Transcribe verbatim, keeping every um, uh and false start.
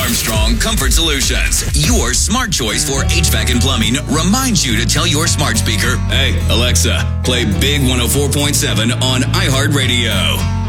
Armstrong Comfort Solutions, your smart choice for H V A C and plumbing, reminds you to tell your smart speaker, hey, Alexa, play Big one oh four point seven on iHeartRadio.